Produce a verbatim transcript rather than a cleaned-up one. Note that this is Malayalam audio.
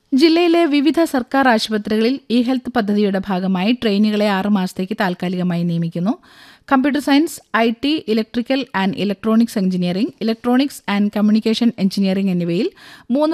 ജില്ലയിലെ വിവിധ സർക്കാർ ആശുപത്രികളിൽ ഇ ഹെൽത്ത് പദ്ധതിയുടെ ഭാഗമായി ട്രെയിനികളെ ആറ് മാസത്തേക്ക് താൽക്കാലികമായി നിയമിക്കുന്നു. Computer science, I T, electrical and electronics engineering, electronics and communication engineering എന്നിവയിൽ മൂന്ന്